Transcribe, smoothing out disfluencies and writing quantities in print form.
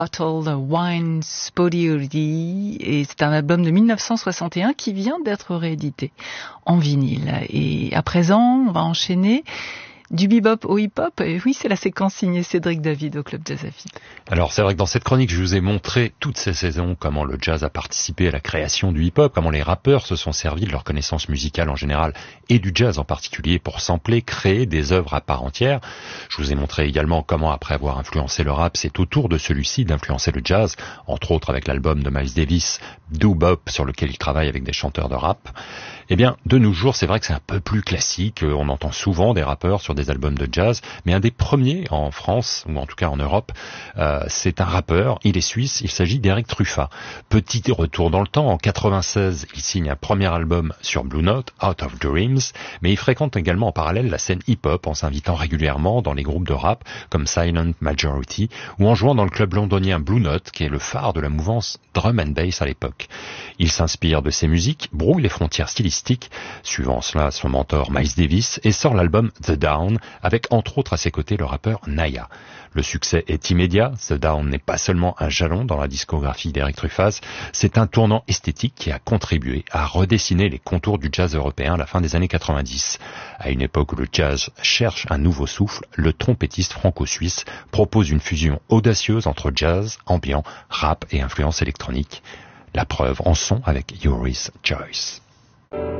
Bottle Wine Spodiuri, et c'est un album de 1961 qui vient d'être réédité en vinyle. Et à présent, on va enchaîner du bebop au hip-hop, et oui, c'est la séquence signée Cédric David au Club Jazz Afib. Alors c'est vrai que dans cette chronique, je vous ai montré toutes ces saisons comment le jazz a participé à la création du hip-hop, comment les rappeurs se sont servis de leur connaissance musicale en général et du jazz en particulier pour sampler, créer des œuvres à part entière. Je vous ai montré également comment, après avoir influencé le rap, c'est au tour de celui-ci d'influencer le jazz, entre autres avec l'album de Miles Davis, Do Bop, sur lequel il travaille avec des chanteurs de rap. Eh bien, de nos jours, c'est vrai que c'est un peu plus classique. On entend souvent des rappeurs sur des albums de jazz, mais un des premiers en France, ou en tout cas en Europe, c'est un rappeur, il est suisse, il s'agit d'Eric Truffat. Petit retour dans le temps, en 96, il signe un premier album sur Blue Note, Out of Dreams, mais il fréquente également en parallèle la scène hip-hop en s'invitant régulièrement dans les groupes de rap comme Silent Majority, ou en jouant dans le club londonien Blue Note, qui est le phare de la mouvance drum and bass à l'époque. Il s'inspire de ces musiques, brouille les frontières stylistiques, suivant cela son mentor Miles Davis, et sort l'album The Down, avec entre autres à ses côtés le rappeur Naya. Le succès est immédiat, The Down n'est pas seulement un jalon dans la discographie d'Eric Truffat, c'est un tournant esthétique qui a contribué à redessiner les contours du jazz européen à la fin des années 90. À une époque où le jazz cherche un nouveau souffle, le trompettiste franco-suisse propose une fusion audacieuse entre jazz, ambiant, rap et influence électronique. La preuve en son avec Youri's Choice.